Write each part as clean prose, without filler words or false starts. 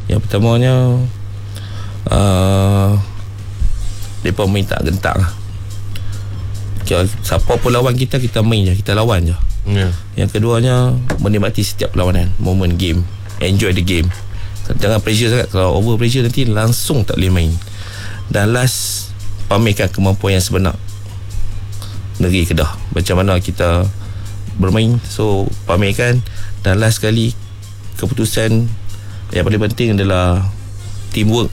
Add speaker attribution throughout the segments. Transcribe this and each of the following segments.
Speaker 1: Yang pertamanya mereka main tak gentak lah. Siapa pun lawan kita main je, kita lawan je. Yang keduanya, menikmati setiap perlawanan, moment game, enjoy the game. Jangan pressure sangat. Kalau over pressure nanti langsung tak boleh main. Dan last, pamerkan kemampuan yang sebenar negeri Kedah, macam mana kita bermain. So pamerkan. Dan last sekali, keputusan yang paling penting adalah teamwork,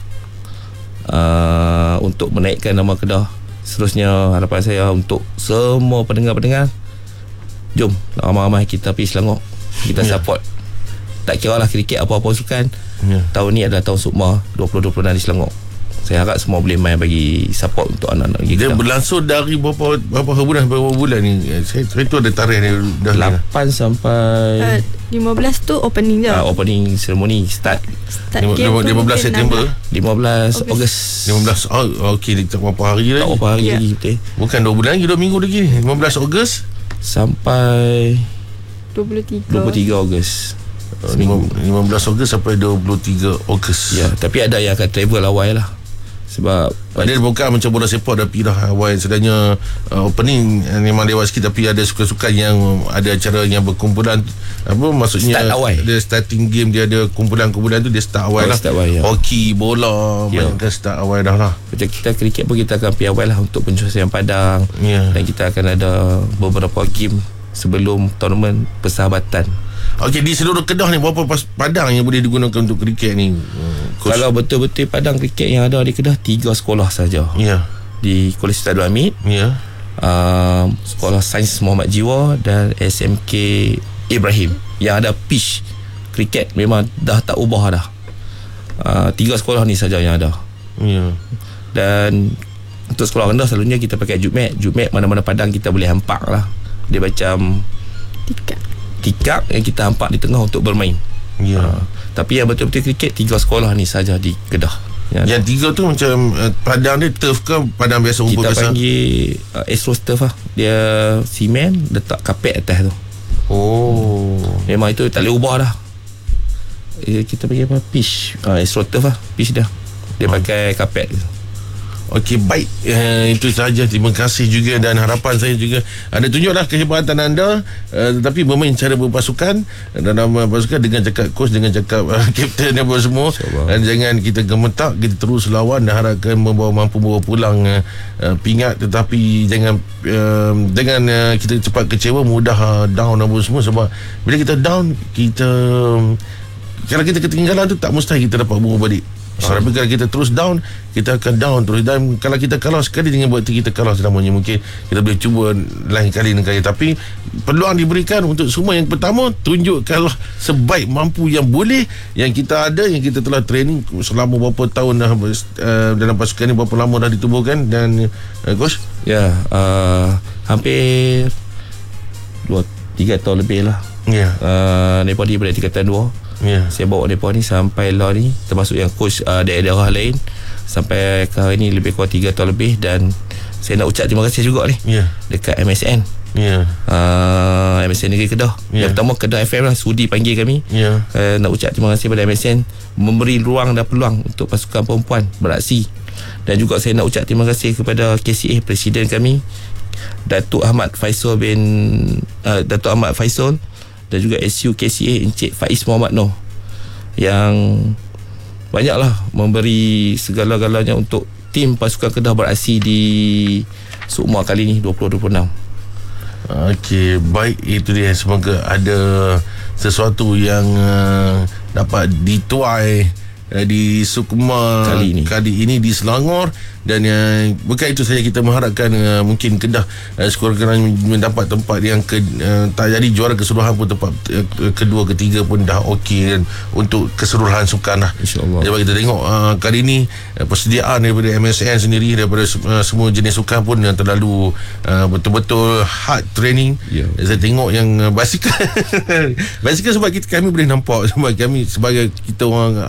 Speaker 1: untuk menaikkan nama Kedah. Seterusnya, harapan saya untuk semua pendengar-pendengar, jom ramai-ramai kita pergi Selangor, kita support. Tak kira lah kriket apa-apa sukan. Tahun ni adalah tahun Sukma 2026 di Selangor. Saya harap semua boleh main bagi support untuk anak-anak kita.
Speaker 2: Dia berlangsung dari berapa bulan ni? Saya tu ada tarikh dia dah
Speaker 1: 8 sampai
Speaker 3: 15 tu opening je.
Speaker 1: Opening ceremony start
Speaker 2: 15 September
Speaker 1: 15 Ogos.
Speaker 2: 15. Okey, tak berapa hari lagi.
Speaker 1: Tak berapa hari lagi betul.
Speaker 2: Bukan 2 bulan lagi, 2 minggu lagi ni. 15 Ogos
Speaker 1: sampai
Speaker 3: 23
Speaker 1: Ogos.
Speaker 2: 15 Ogos sampai 23 Ogos.
Speaker 1: Ya, tapi ada yang akan travel awal lah. Sebab
Speaker 2: dia bukan macam bola sepak dah pergi dah awal. Sebenarnya opening memang dewas kita, tapi ada sukan-sukan yang ada acara yang berkumpulan, apa maksudnya,
Speaker 1: start awal.
Speaker 2: Dia starting game, dia ada kumpulan-kumpulan tu, dia start awal lah.
Speaker 1: Ya.
Speaker 2: Hoki, bola, banyak kan start awal dah lah.
Speaker 1: Macam kita kriket pun kita akan pergi awal lah untuk penyelesaian padang. Dan kita akan ada beberapa game sebelum tournament persahabatan.
Speaker 2: Okey, di seluruh Kedah ni berapa padang yang boleh digunakan untuk kriket ni?
Speaker 1: Kalau betul-betul padang kriket yang ada di Kedah 3 sekolah saja. Di Kolej Sultan Abdul Hamid, Sekolah Sains Muhammad Jiwa dan SMK Ibrahim yang ada pitch kriket. Memang dah tak ubah dah. 3 sekolah ni saja yang ada. Dan untuk sekolah rendah selalunya kita pakai Jumet. Mana-mana padang kita boleh hampak lah. Dia macam tikap yang kita hampak di tengah untuk bermain. Tapi yang betul-betul kriket 3 sekolah ni saja di Kedah.
Speaker 2: Yang 3 tu macam padang dia turf ke padang biasa, rumput
Speaker 1: kita
Speaker 2: biasa?
Speaker 1: Kita panggil Astro Turf lah. Dia simen, letak kapet atas tu. Memang itu tak boleh ubah dah. Kita panggil apa? Pitch. Astro Turf lah, pitch dia. Dia pakai kapet.
Speaker 2: Okey, baik. Itu sahaja. Terima kasih juga. Dan harapan saya juga, anda tunjuklah kehebatan anda, tetapi bermain cara berpasukan dalam pasukan, dengan cakap coach, dengan cakap kapten dan apa semua. Dan jangan kita gemetak, kita terus lawan dan harapkan mampu membawa pulang pingat. Tetapi jangan kita cepat kecewa, mudah down apa semua. Sebab bila kita down, kalau kita ketinggalan tu, tak mustahil kita dapat berubah balik. Tapi kalau kita terus down, kita akan down terus. Dan kalau kita kalah sekali, dengan buat kita kalah selamanya. Mungkin kita boleh cuba lain kali. Tapi peluang diberikan untuk semua. Yang pertama, tunjukkanlah sebaik mampu yang boleh, yang kita ada, yang kita telah training selama berapa tahun dah dalam pasukan ni, berapa lama dah ditubuhkan. Dan coach,
Speaker 1: hampir 2-3 tahun lebih lah. Daripada dia tingkatan 2. Saya bawa mereka ni sampai lah ni, termasuk yang coach daerah lain, sampai ke hari ni lebih kurang 3 tahun lebih. Dan saya nak ucap terima kasih juga ni dekat MSN, MSN Negeri Kedah. Yang pertama Kedah FM lah, sudi panggil kami. Nak ucap terima kasih pada MSN, memberi ruang dan peluang untuk pasukan perempuan beraksi. Dan juga saya nak ucap terima kasih kepada KCA, Presiden kami Datuk Ahmad Faisal dan juga SU KCA Encik Faiz Muhammad Noh, yang banyaklah memberi segala-galanya untuk tim pasukan Kedah beraksi di Sukma kali ni 2026.
Speaker 2: Okey, baik, itu dia. Semoga ada sesuatu yang dapat dituai di Sukma kali ini di Selangor. Dan bukan itu saja, kita mengharapkan mungkin Kedah sekurang-kurangnya mendapat tempat yang tak jadi juara keseluruhan pun, tempat kedua, ketiga pun dah okey. Dan untuk keseluruhan sukan lah, InsyaAllah. Jadi kita tengok kali ini persediaan daripada MSN sendiri, daripada semua jenis sukan pun yang terlalu betul-betul hard training. Saya tengok yang basikal basikal, sebab kami boleh nampak, sebab kami sebagai kita orang awam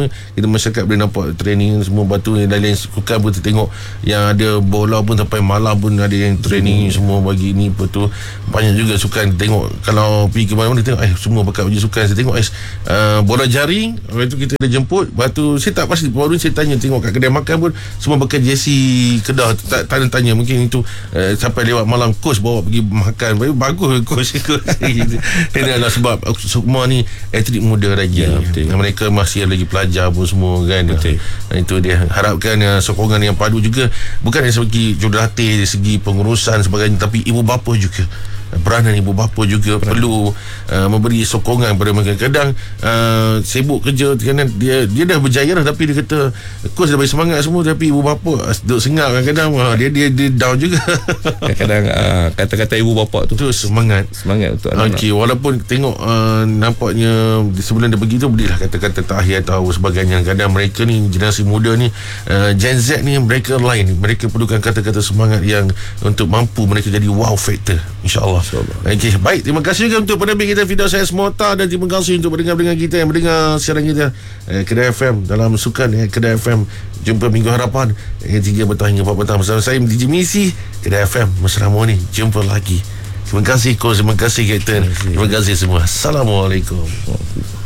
Speaker 2: kita masyarakat boleh nampak training semua batu yang lain sukan pun tengok yang ada bola pun sampai malam pun ada yang training semua bagi ni apa tu. Banyak juga sukan tengok. Kalau pergi ke mana-mana tengok semua pakai baju sukan. Saya tengok bola jaring, lepas tu kita ada jemput. Lepas tu saya tak pasti, baru saya tanya tengok kat kedai makan pun semua pakai jersey Kedah. Tanya mungkin itu sampai lewat malam coach bawa pergi makan. Bagus coach. Ini adalah sebab semua ni atlet muda lagi. Mereka masih lagi pelajar pun semua kan. Itu dia harapkan sokongan yang padu juga, bukan dari segi jurulatih, dari segi pengurusan sebagainya, tapi ibu bapa juga, peranan ibu bapa juga perlu memberi sokongan kepada mereka. Kadang sibuk kerja kan, dia dah berjaya dah, tapi dia kata coach dah bagi semangat semua, tapi ibu bapa duduk sengap kadang-kadang dia down juga.
Speaker 1: Kadang kata-kata ibu bapa tu
Speaker 2: semangat
Speaker 1: untuk anak-anak.
Speaker 2: Walaupun tengok nampaknya sebelum dia pergi tu berilah kata-kata tahiyat atau sebagainya. Kadang mereka ni generasi muda ni, Gen Z ni, mereka lain, mereka perlukan kata-kata semangat yang untuk mampu mereka jadi wow factor, insyaAllah. Okay, baik, terima kasih juga untuk pendamping kita Firdaus S. Mohtar, dan terima kasih untuk pendengar-pendengar kita yang mendengar siaran kita Kedah FM dalam sukan Kedah FM. Jumpa minggu harapan 3 petang hingga 4 petang bersama saya DJ Misi Kedah FM. Mesra ni jumpa lagi. Terima kasih coach, terima kasih Captain, terima kasih semua. Assalamualaikum.